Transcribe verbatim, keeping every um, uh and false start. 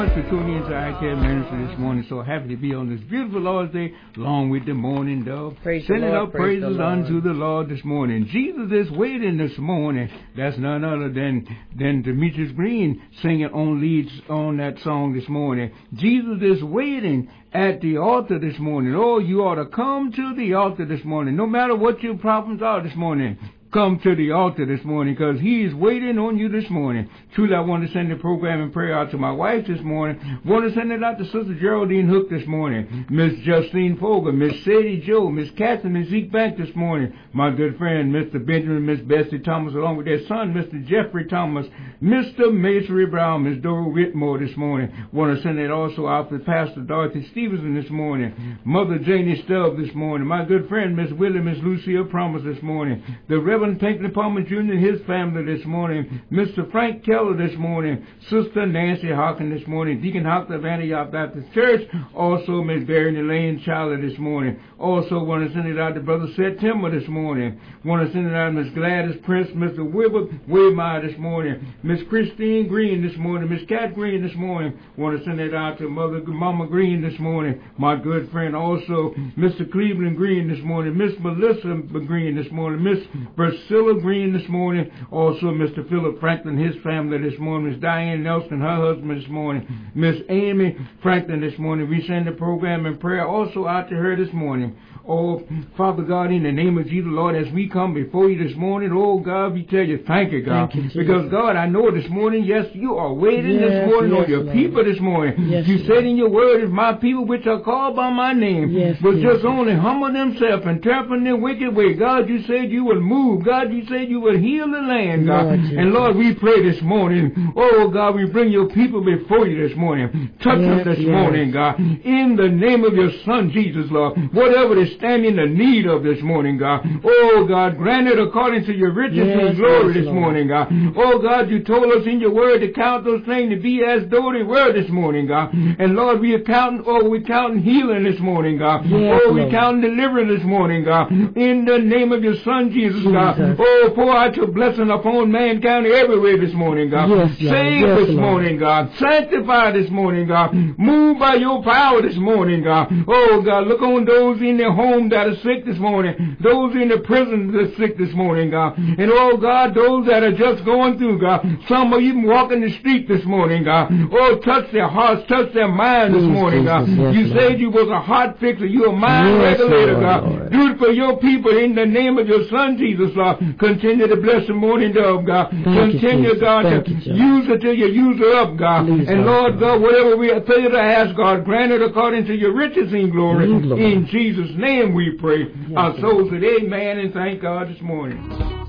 For tuning into I Care Ministry this morning. So happy to be on this beautiful Lord's Day, along with the morning dove. Praise Sending Lord, up praise praises unto the Lord this morning. Jesus is waiting this morning. That's none other than than Demetrius Green singing on leads on that song this morning. Jesus is waiting at the altar this morning. Oh, you ought to come to the altar this morning, no matter what your problems are this morning. Come to the altar this morning, because he is waiting on you this morning. Truly, I want to send the program and prayer out to my wife this morning. Want to send it out to Sister Geraldine Hook this morning, Miss Justine Fogel, Miss Sadie Joe, Miss Catherine, Miss Zeke Bank this morning, my good friend Mister Benjamin, Miss Bessie Thomas, along with their son, Mister Jeffrey Thomas, Mister Macery Brown, Miss Dora Whitmore this morning. Want to send it also out to Pastor Dorothy Stevenson this morning, Mother Janie Stubb this morning, my good friend Miss Willie, Miss Lucia Promise this morning, the Reverend Pinkley Palmer Junior and his family this morning, Mister Frank Keller this morning, Sister Nancy Hawkins this morning, Deacon Hawkins of Antioch Baptist Church, also Miss Barry Elaine Charlie this morning. Also want to send it out to Brother September this morning. Want to send it out to Miss Gladys Prince, Mister Wilbur Waymeyer this morning, Miss Christine Green this morning, Miss Cat Green this morning. Want to send it out to Mother Mama Green this morning, my good friend. Also Mister Cleveland Green this morning, Miss Melissa Green this morning, Miss Priscilla Green this morning, also Mister Philip Franklin, his family this morning, Miss Diane Nelson, her husband this morning, Miss Amy Franklin this morning. We send the program and prayer also out to her this morning. Oh, Father God, in the name of Jesus, Lord, as we come before you this morning, oh God, we tell you thank you, God. Thank you, because God, I know this morning, yes, you are waiting yes, this morning yes, on your Lord. people this morning. Yes, you Lord. said in your word, if my people which are called by my name, yes, but yes, just only humble themselves and turn from their wicked way, God, you said you would move. God, you said you would heal the land, God. Lord, and Lord, we pray this morning, oh God, we bring your people before you this morning. Touch yes, them this yes. morning, God, in the name of your Son, Jesus, Lord. Whatever they stand in the need of this morning, God. Oh God, grant it according to your riches yes, and glory yes, this Lord. morning, God. Oh God, you told us in your word to count those things to be as though they were this morning, God. And Lord, we are counting, oh, we're counting healing this morning, God. Yes, oh, we're Lord. counting deliverance this morning, God. In the name of your Son, Jesus, Jesus. God. Oh, pour out your blessing upon mankind everywhere this morning, God. Yes, Lord. Save yes, this Lord. morning, God. Sanctify this morning, God. Move by your power this morning, God. Oh God, look on those in their home that are sick this morning. Those in the prison that are sick this morning, God. And oh God, those that are just going through, God. Some are even walking the street this morning, God. Oh, touch their hearts, touch their mind this Jesus, morning, God. yes, you Lord. said you was a heart fixer, you a mind Yes, regulator, Lord, God. Lord. Do it for your people in the name of your Son, Jesus, Lord. Continue to bless the morning dove, God. Thank Continue, you, God, Thank to you, Jesus. use it till you use her up, God. Please, and Lord, Lord God, whatever we fail to ask, God, grant it according to your riches in glory. Please, Lord. In Jesus' name we pray. Yes, Our Lord. souls said amen and thank God this morning.